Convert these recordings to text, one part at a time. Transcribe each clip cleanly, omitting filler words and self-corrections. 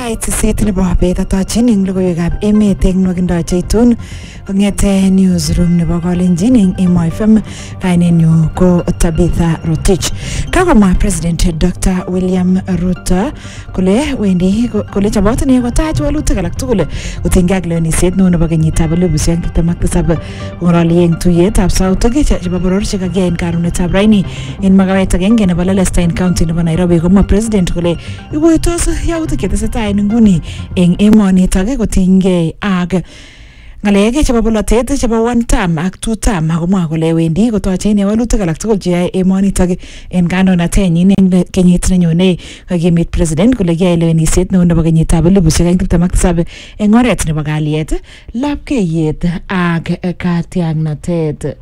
sait sisit nebo bet atochin eng logoiwekab emet eng nwakindo cheitun kong'ete newsroom nebo Kalenjin eng Emo FM. Kainenyu ko Tabitha Rotich. Kakomwa President Dr. William Ruto kole wendi kole chobot ine kotach walutik alak tugul kotinygei ak lewenisiet neo nebo kenyitab 2027 kong'ololi eng tuiyetab sautik chebo boror chekakiyai eng karonetab raini eng makawet agenge nebo Lelestein County nebo Nairobi. Komwa President kole iboitos yautik chetesetai en nguni eng emonitok kotinygei ak ngalek chebo bolotet chebo one term ak two term. Akomwa kole wendi kotoche ine walutik alak tugul cheyoe emonitok en kandoinatenyin eng kenyit nenyone. Kakimit President kole kiyai lewenisiet neo nebo kenyitab 2027 eng oret nebo kalyet, lapkeiyet ak katiaknatet.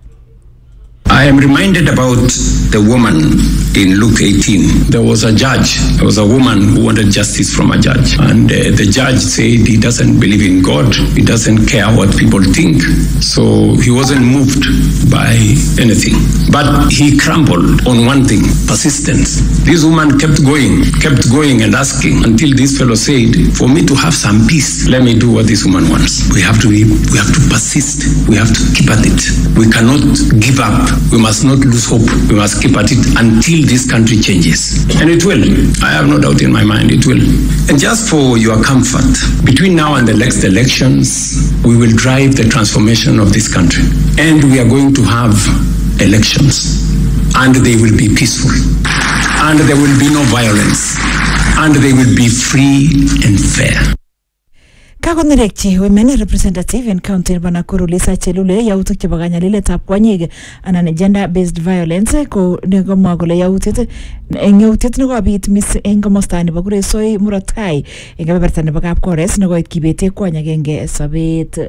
I am reminded about the woman in Luke 18. There was a judge. There was a woman who wanted justice from a judge. And the judge said he doesn't believe in God. He doesn't care what people think. So he wasn't moved by anything. But he crumbled on one thing, persistence. This woman kept going and asking until this fellow said, for me to have some peace, let me do what this woman wants. We have to persist. We have to keep at it. We cannot give up. We must not lose hope. We must keep at it until this country changes. And it will. I have no doubt in my mind it will. And just for your comfort, between now and the next elections, we will drive the transformation of this country. And we are going to have elections. And they will be peaceful. And there will be no violence. And they will be free and fair. Kakonerekchi women representative in county nebo Nakuru Lisa Chelule yautik chebo kanyaliletab kwanyik anan gender based violence ko nekomwa kole yautiet nekobit miss eng komosta nebo Kuresoi murot tai eng kebeberta nebo Kapkores nekoit kibete kwony agenge sobet.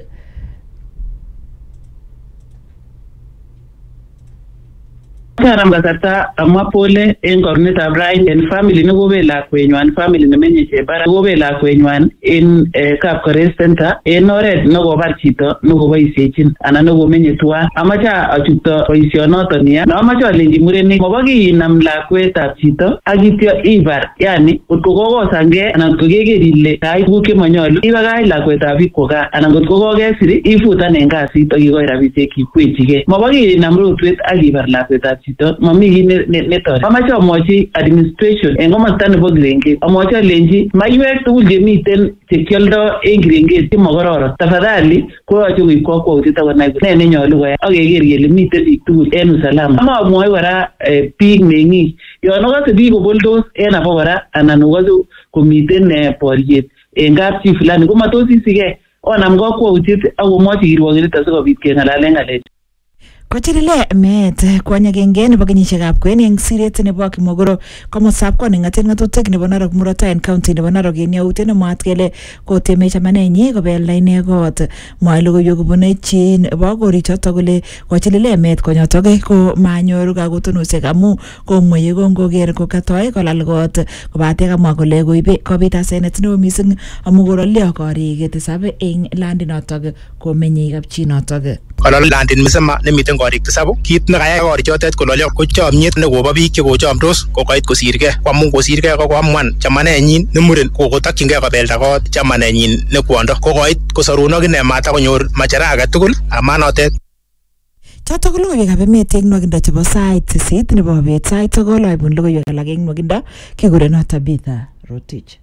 Karam kasarta amwa pole en korunetab rain en family nekobe lakwenywan, family nemenye Chebara kobe lakwenywan en Kapkores Center en oret nekobar chito nekoboisiechin anan nekomenye tuan. Amache achukto boisionoton ya. Amache alenji murenik mabokinam lakwetab chito akityo ibar. Yani kotko kokosange anan kokeker ile kai tuguk chemanyolu ibakach lakwetab biik kwo gaa anan kotko kokesir ifutan en kasit akikoi rabisiek kikwechige. Mabokinam rotwet akibar lakwetab chito mami kit netor. Amache amwochi administration en komosta nebo Kirenget. Amwochi alenji maiwek tugul chemiten chekioldo en Kirenget chemokororon. Tafadhali koyoche koib kokwoutiet akonai ne nenyolu koyai akeker kele miten biik tugul en usalama. Amwoe kora biik meng'ik yon okose biik koboldos en abokora anan okose komiten boriet en kapchi fulani komatos isigei onam kokwoutiet akomwochi kirwokindet asikobit keng'alalen ng'alek. Kochilile meet kwony agenge nebo kenyisiekab kwen eng siret nebo Kimogoro komostab kon eng ng'atutik nebo Narok murot tai en county nebo Narok en yautiet nemwaat kele koteme chamanenyi kobelda ine kot. Mwae logoiwek kobun chi nebo korichoto kole kochilile meet konyotok ko manyoru kakotonosiek amu komwei kongoker kokatoi kolal kot kobate kamwa kole kobit asenet neo mising amu korolio korik tisab eng landinotok komenyei kapchinotok. Kolol landin misema nemiten korik tisabu kit nekayai korichotet kololio ko chomyet nekobo biik chekochomdos kokoit kosirgei kwamun kosirgei kokoamuan chamanenyin nemuren kokotokyingei kobelda kot chamanenyin nekwondo kokoit kosorunok ine matakonyor machera age tugul amanotet. Chotok ko logoiwekab emet eng nwakindo chebo sait sisit nebo bet. Sait sokol aibun logoiwek alak eng nwakindo kikuren Tabitha Rotich.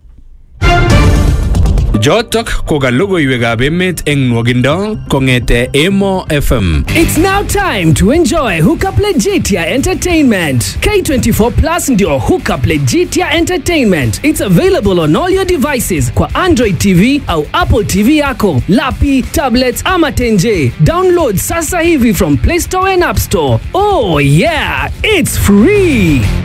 Jotok ko ka logoiwekab emet eng nwakindo kong'ete Emo FM. It's now time to enjoy Hookup Legitia Entertainment. K24 Plus ndio Hookup Legitia Entertainment. It's available on all your devices kwa Android TV au Apple TV yako, lapi, tablets ama tenje. Download sasa hivi from Play Store and App Store. Oh yeah, it's free.